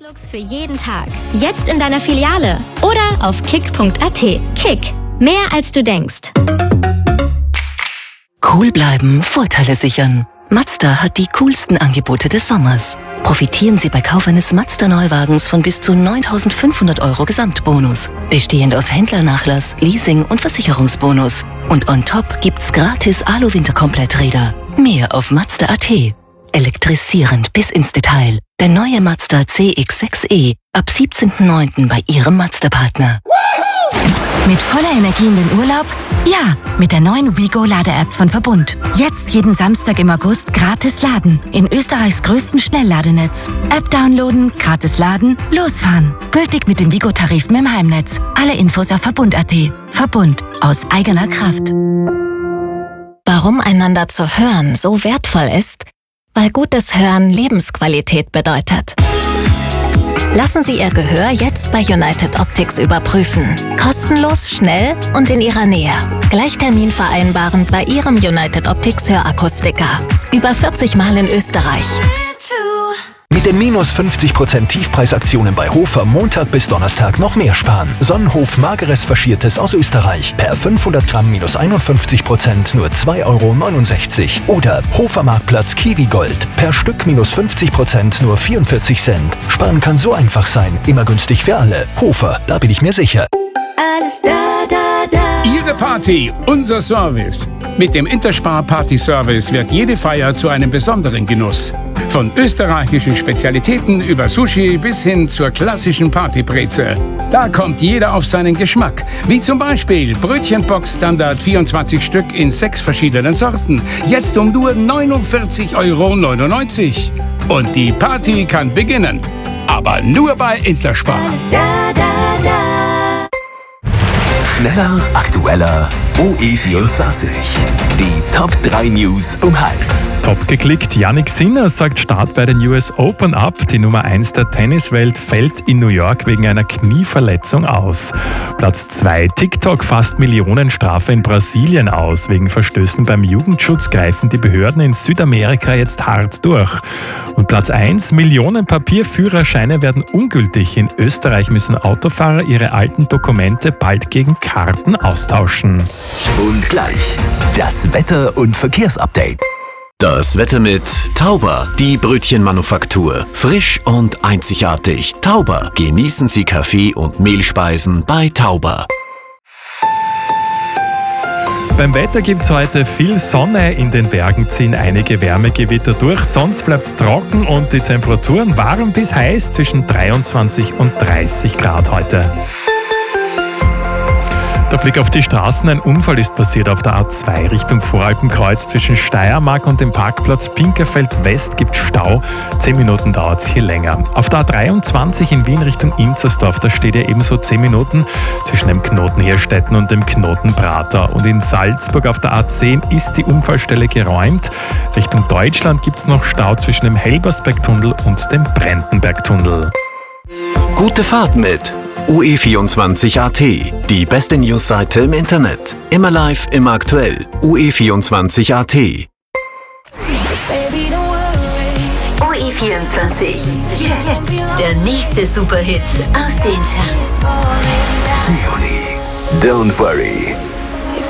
Looks für jeden Tag. Jetzt in deiner Filiale oder auf kick.at. Kick. Mehr als du denkst. Cool bleiben, Vorteile sichern. Mazda hat die coolsten Angebote des Sommers. Profitieren Sie bei Kauf eines Mazda-Neuwagens von bis zu 9.500 € Gesamtbonus. Bestehend aus Händlernachlass, Leasing und Versicherungsbonus. Und on top gibt's gratis Alu-Winterkompletträder. Mehr auf Mazda.at. Elektrisierend bis ins Detail. Der neue Mazda CX-6e ab 17.09. bei Ihrem Mazda-Partner. Mit voller Energie in den Urlaub? Ja, mit der neuen WeGo-Lade-App von Verbund. Jetzt jeden Samstag im August gratis laden. In Österreichs größten Schnellladenetz. App downloaden, gratis laden, losfahren. Gültig mit den WeGo-Tarifen im Heimnetz. Alle Infos auf Verbund.at. Verbund. Aus eigener Kraft. Warum einander zu hören so wertvoll ist? Weil gutes Hören Lebensqualität bedeutet. Lassen Sie Ihr Gehör jetzt bei United Optics überprüfen. Kostenlos, schnell und in Ihrer Nähe. Gleich Termin vereinbaren bei Ihrem United Optics Hörakustiker. Über 40 Mal in Österreich. Mit den minus 50% Tiefpreisaktionen bei Hofer Montag bis Donnerstag noch mehr sparen. Sonnenhof Mageres Faschiertes aus Österreich. Per 500 Gramm minus 51% nur 2,69 €. Oder Hofer Marktplatz Kiwi Gold. Per Stück minus 50% nur 44 Cent. Sparen kann so einfach sein. Immer günstig für alle. Hofer, da bin ich mir sicher. Alles da. Ihre Party, unser Service. Mit dem Interspar Party Service wird jede Feier zu einem besonderen Genuss. Von österreichischen Spezialitäten über Sushi bis hin zur klassischen Partybreze. Da kommt jeder auf seinen Geschmack. Wie zum Beispiel Brötchenbox Standard 24 Stück in 6 verschiedenen Sorten. Jetzt um nur 49,99 €. Und die Party kann beginnen. Aber nur bei Interspar. Alles da. Schneller, aktueller, OE24. Die Top 3 News um halb. Top geklickt. Jannik Sinner sagt Start bei den US Open ab. Die Nummer 1 der Tenniswelt fällt in New York wegen einer Knieverletzung aus. Platz 2. TikTok fasst Millionenstrafe in Brasilien aus. Wegen Verstößen beim Jugendschutz greifen die Behörden in Südamerika jetzt hart durch. Und Platz 1. Millionen Papierführerscheine werden ungültig. In Österreich müssen Autofahrer ihre alten Dokumente bald gegen Karten austauschen. Und gleich das Wetter- und Verkehrsupdate. Das Wetter mit Tauber, die Brötchenmanufaktur. Frisch und einzigartig. Tauber, genießen Sie Kaffee und Mehlspeisen bei Tauber. Beim Wetter gibt's heute viel Sonne, in den Bergen ziehen einige Wärmegewitter durch, sonst bleibt's trocken und die Temperaturen warm bis heiß zwischen 23 und 30 Grad heute. Der Blick auf die Straßen. Ein Unfall ist passiert auf der A2 Richtung Voralpenkreuz. Zwischen Steiermark und dem Parkplatz Pinkerfeld West gibt Stau. 10 Minuten dauert es hier länger. Auf der A23 in Wien Richtung Inzersdorf, da steht ja ebenso 10 Minuten zwischen dem Knoten Hirstetten und dem Knoten Prater. Und in Salzburg auf der A10 ist die Unfallstelle geräumt. Richtung Deutschland gibt es noch Stau zwischen dem Helbersbergtunnel und dem Brentenbergtunnel. Gute Fahrt mit OE24.at, die beste Newsseite im Internet. Immer live, immer aktuell. OE24.at. OE24. Jetzt der nächste Superhit aus den Charts. Don't worry.